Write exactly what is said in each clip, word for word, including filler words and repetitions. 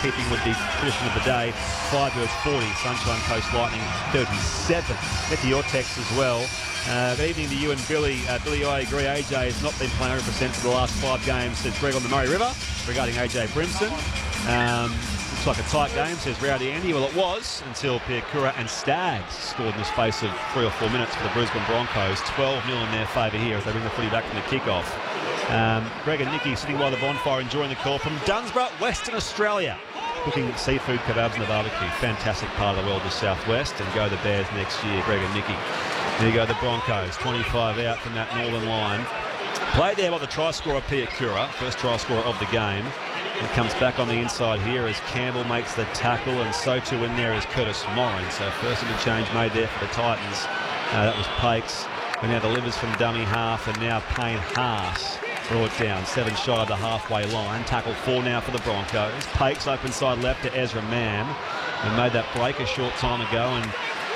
keeping with the tradition of the day. Firebirds forty, Sunshine Coast Lightning thirty-seven. Get to your text as well. Uh, good evening to you and Billy. Uh, Billy, I agree. A J has not been playing one hundred percent for the last five games, says Greg on the Murray River, regarding A J Brimson. Um, looks like a tight game, says Rowdy Andy. Well, it was until Piakura and Staggs scored in the space of three or four minutes for the Brisbane Broncos. twelve nil in their favour here as they bring the footy back from the kick-off. Um, Greg and Nicky sitting by the bonfire enjoying the call from Dunsborough, Western Australia. Cooking seafood kebabs and the barbecue. Fantastic part of the world, the southwest. And go the Bears next year, Greg and Nicky. There you go, the Broncos. twenty-five out from that northern line. Played there by the try scorer, Piakura. First try scorer of the game. It comes back on the inside here as Campbell makes the tackle, and so too in there is Curtis Morin. So first interchange made there for the Titans. Uh, that was Pakes, who now delivers from dummy half, and now Payne Haas brought down, seven shy of the halfway line. Tackle four now for the Broncos. Pakes open side left to Ezra Mann, who made that break a short time ago, and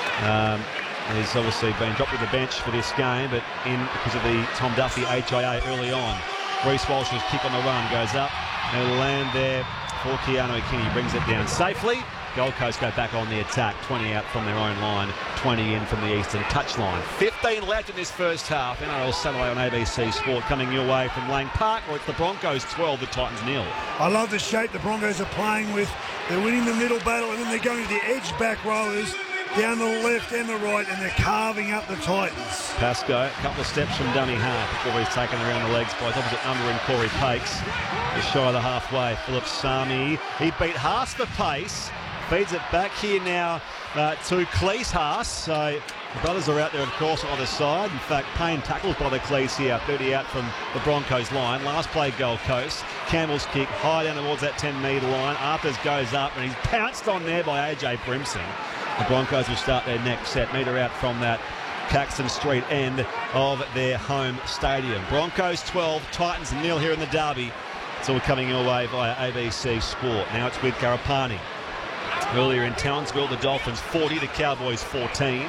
um, he's obviously been dropped to the bench for this game, but in because of the Tom Duffy H I A early on. Reece Walsh's kick on the run goes up. He'll land there for Keanu Kinney. Brings it down safely. Gold Coast go back on the attack. twenty out from their own line. twenty in from the eastern touchline. fifteen left in this first half. N R L Saturday on A B C Sport coming your way from Lang Park, where it's the Broncos twelve, the Titans nil. I love the shape the Broncos are playing with. They're winning the middle battle, and then they're going to the edge back rowers down the left and the right, and they're carving up the Titans. Pascoe, a couple of steps from dummy half before he's taken around the legs by his opposite number in Corey Pakes. Just shy of the halfway. Philip Sami. He beat Haas for pace. Feeds it back here now uh, to Cleese Haas. So the brothers are out there, of course, on either side. In fact, Payne tackles by the Cleese here. thirty out from the Broncos line. Last play, Gold Coast. Campbell's kick high down towards that ten metre line. Arthurs goes up, and he's pounced on there by A J Brimson. The Broncos will start their next set, metre out from that Caxton Street end of their home stadium. Broncos twelve, Titans nil here in the derby. It's all coming your way via A B C Sport. Now it's with Garapani. Earlier in Townsville, the Dolphins forty, the Cowboys fourteen.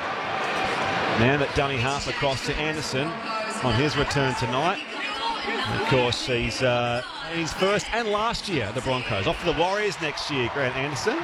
Now that dummy half across to Anderson on his return tonight. And of course, he's uh, he's first and last year, the Broncos. Off to the Warriors next year, Grant Anderson.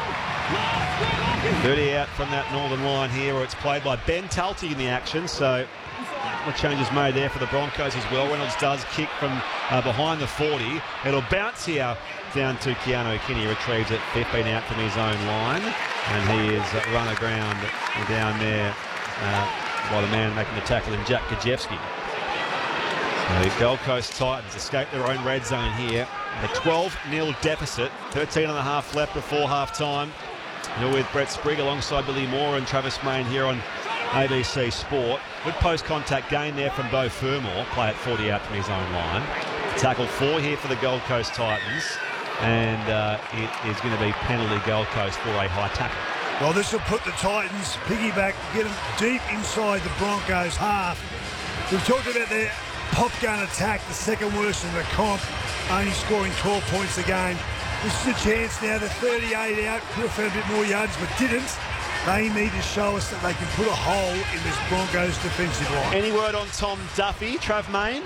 thirty out from that northern line here, where it's played by Ben Talty in the action. So the changes made there for the Broncos as well. Reynolds does kick from uh, behind the forty. It'll bounce here down to Keanu Kinney. Retrieves it fifteen out from his own line. And he is uh, run aground down there uh, by the man making the tackle in Jack Gajewski. The Gold Coast Titans escape their own red zone here. A twelve nil deficit. thirteen and a half left before half-time. You're with Brett Sprigg alongside Billy Moore and Travis Main here on A B C Sport. Good post-contact gain there from Beau Fermor. Play at forty out from his own line. Tackle four here for the Gold Coast Titans. And uh, it is going to be penalty Gold Coast for a high tackle. Well, this will put the Titans piggyback, get them deep inside the Broncos half. We've talked about their pop gun attack, the second worst in the comp, only scoring twelve points a game. This is a chance now. The thirty-eight out, could have found a bit more yards, but didn't. They need to show us that they can put a hole in this Broncos defensive line. Any word on Tom Duffy, Trav Main?